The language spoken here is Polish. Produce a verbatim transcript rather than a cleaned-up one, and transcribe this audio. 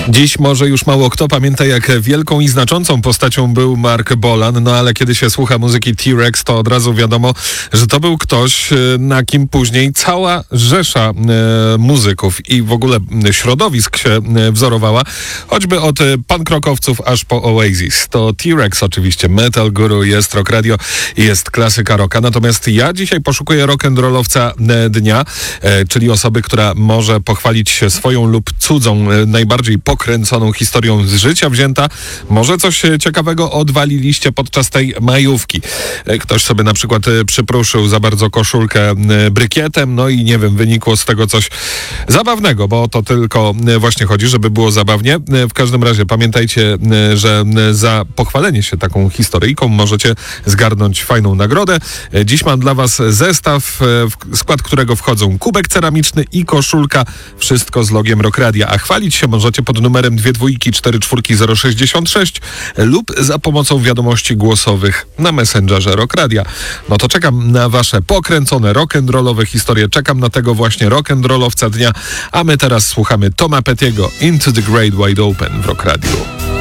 Dziś może już mało kto pamięta, jak wielką i znaczącą postacią był Mark Bolan, no ale kiedy się słucha muzyki T-Rex, to od razu wiadomo, że to był ktoś, na kim później cała rzesza e, muzyków i w ogóle środowisk się e, wzorowała, choćby od punk rockowców aż po Oasis. To T-Rex oczywiście, Metal Guru, jest Rock Radio, jest klasyka rocka. Natomiast ja dzisiaj poszukuję rock'n'rollowca dnia, e, czyli osoby, która może pochwalić się swoją lub cudzą, e, najbardziej pokręconą historią z życia wzięta. Może coś ciekawego odwaliliście podczas tej majówki. Ktoś sobie na przykład przypruszył za bardzo koszulkę brykietem, no i nie wiem, wynikło z tego coś zabawnego, bo o to tylko właśnie chodzi, żeby było zabawnie. W każdym razie pamiętajcie, że za pochwalenie się taką historyjką możecie zgarnąć fajną nagrodę. Dziś mam dla was zestaw, w skład którego wchodzą kubek ceramiczny i koszulka. Wszystko z logiem Rock Radia. A chwalić się możecie pod numerem dwie dwójki cztery czwórki zero sześćdziesiąt sześć lub za pomocą wiadomości głosowych na Messengerze Rock Radia. No to czekam na wasze pokręcone rock'n'rollowe historie. Czekam na tego właśnie rock'n'rollowca dnia. A my teraz słuchamy Toma Pettiego Into the Great Wide Open w Rock Radio.